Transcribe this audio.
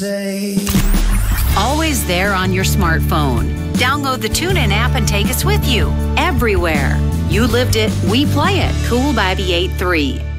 Always there on your smartphone. Download the TuneIn app and take us with you everywhere. You lived it, we play it. Cool by the 8-3.